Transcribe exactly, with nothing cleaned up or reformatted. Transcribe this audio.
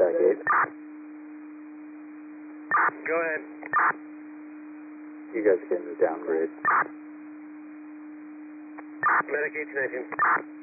contact eight. Go ahead. You guys can downgrade. Medic eighteen nineteen.